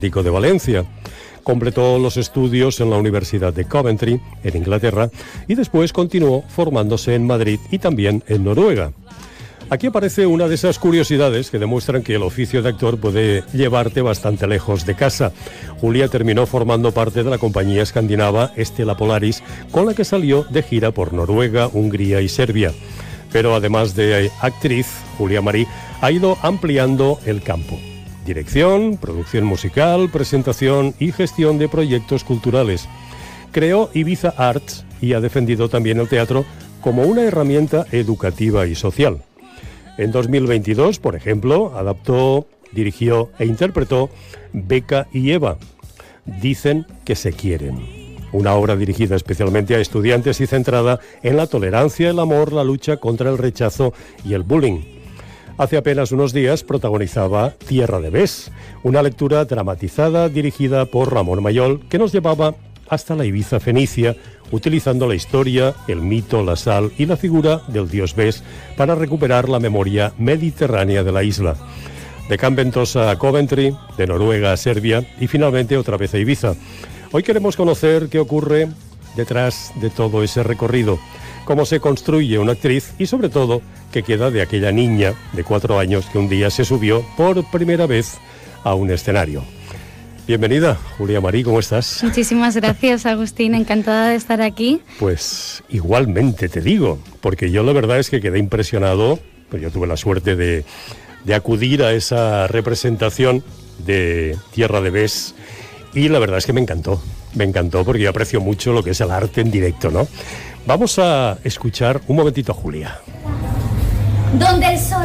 de Valencia. Completó los estudios en la Universidad de Coventry, en Inglaterra, y después continuó formándose en Madrid y también en Noruega. Aquí aparece una de esas curiosidades que demuestran que el oficio de actor puede llevarte bastante lejos de casa. Julia terminó formando parte de la compañía escandinava Stella Polaris, con la que salió de gira por Noruega, Hungría y Serbia. Pero además de actriz, Julia Marí ha ido ampliando el campo. Dirección, producción musical, presentación y gestión de proyectos culturales. Creó Ibiza Arts y ha defendido también el teatro como una herramienta educativa y social. En 2022, por ejemplo, adaptó, dirigió e interpretó Beca y Eva. Dicen que se quieren. Una obra dirigida especialmente a estudiantes y centrada en la tolerancia, el amor, la lucha contra el rechazo y el bullying. Hace apenas unos días protagonizaba Tierra de Bes, una lectura dramatizada dirigida por Ramón Mayol que nos llevaba hasta la Ibiza fenicia, utilizando la historia, el mito, la sal y la figura del dios Bes para recuperar la memoria mediterránea de la isla. De Can Ventosa a Coventry, de Noruega a Serbia y finalmente otra vez a Ibiza. Hoy queremos conocer qué ocurre detrás de todo ese recorrido, cómo se construye una actriz y sobre todo qué queda de aquella niña de 4 años que un día se subió por primera vez a un escenario. Bienvenida, Julia Marí, ¿cómo estás? Muchísimas gracias, Agustín, encantada de estar aquí. Pues igualmente te digo, porque yo la verdad es que quedé impresionado, pues yo tuve la suerte de acudir a esa representación de Tierra de Bes y la verdad es que me encantó porque yo aprecio mucho lo que es el arte en directo, ¿no? Vamos a escuchar un momentito a Julia. Donde el sol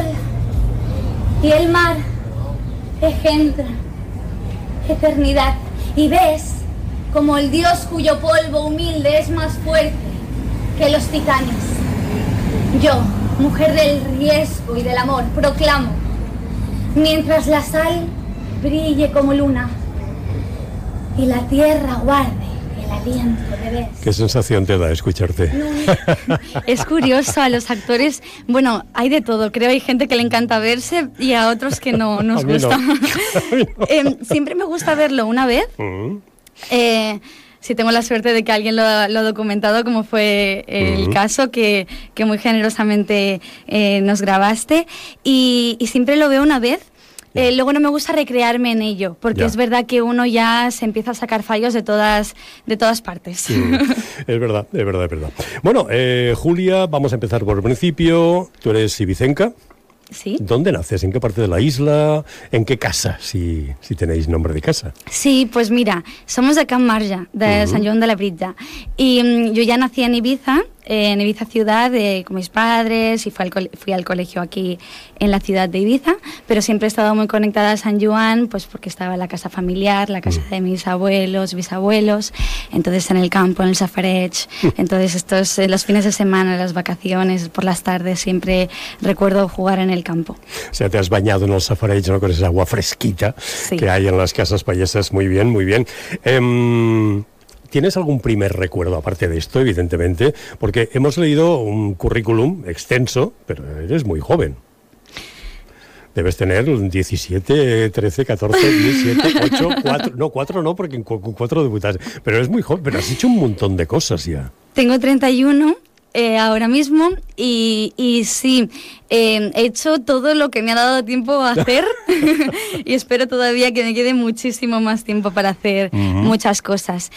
y el mar engendran eternidad y ves como el dios cuyo polvo humilde es más fuerte que los titanes. Yo, mujer del riesgo y del amor, proclamo, mientras la sal brille como luna y la tierra guarde el aliento de Bes. ¿Qué sensación te da escucharte? Es curioso, a los actores, bueno, hay de todo, creo hay gente que le encanta verse y a otros que no nos gusta. No. Siempre me gusta verlo una vez. Si tengo la suerte de que alguien lo ha documentado, como fue el caso que muy generosamente nos grabaste, y siempre lo veo una vez. Luego no me gusta recrearme en ello, porque es verdad que uno ya se empieza a sacar fallos de todas partes. Sí, es verdad. Bueno, Julia, vamos a empezar por el principio. Tú eres ibicenca. Sí. ¿Dónde naces? ¿En qué parte de la isla? ¿En qué casa? Si tenéis nombre de casa. Sí, pues mira, somos de Can Marja, de Sant Joan de la Brita. Y yo ya nací en Ibiza ciudad, con mis padres, y fui al colegio aquí en la ciudad de Ibiza, pero siempre he estado muy conectada a Sant Joan, pues porque estaba la casa familiar, la casa de mis abuelos, bisabuelos, entonces en el campo, en el safareig, entonces los fines de semana, las vacaciones, por las tardes, siempre recuerdo jugar en el campo. O sea, te has bañado en el safareig, ¿no? Con esa agua fresquita que hay en las casas payesas. Muy bien, muy bien. ¿Tienes algún primer recuerdo, aparte de esto, evidentemente? Porque hemos leído un currículum extenso, pero eres muy joven. Debes tener 17, 13, 14, 17, 8, 4... No, 4 no, porque con 4 debutaste. Pero eres muy joven, pero has hecho un montón de cosas ya. Tengo 31... ahora mismo y sí, he hecho todo lo que me ha dado tiempo a hacer y espero todavía que me quede muchísimo más tiempo para hacer muchas cosas.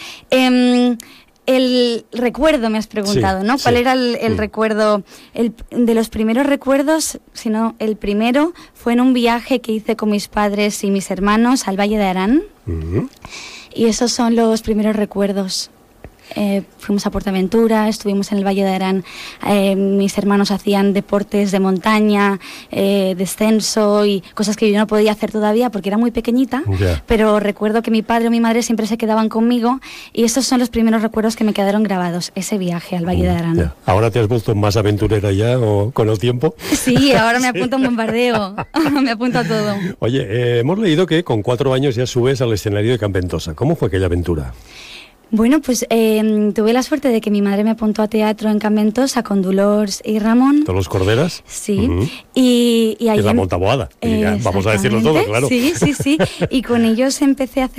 El recuerdo me has preguntado, ¿no? ¿Cuál era el recuerdo? De los primeros recuerdos, sino el primero fue en un viaje que hice con mis padres y mis hermanos al Valle de Arán. Y esos son los primeros recuerdos. Fuimos a PortAventura, estuvimos en el Valle de Arán, mis hermanos hacían deportes de montaña, descenso y cosas que yo no podía hacer todavía porque era muy pequeñita, pero recuerdo que mi padre o mi madre siempre se quedaban conmigo y estos son los primeros recuerdos que me quedaron grabados, ese viaje al Valle de Arán. ¿Ahora te has vuelto más aventurera ya o con el tiempo? Sí, ahora me apunto a un bombardeo, me apunto a todo. Oye, hemos leído que con 4 años ya subes al escenario de Can Ventosa. ¿Cómo fue aquella aventura? Bueno, pues tuve la suerte de que mi madre me apuntó a teatro en Can Ventosa con Dolors y Ramón. ¿Dolors Corderas? Sí. Y ahí Ramón Taboada, vamos a decirlo todo, claro. Sí. Y con ellos empecé a hacer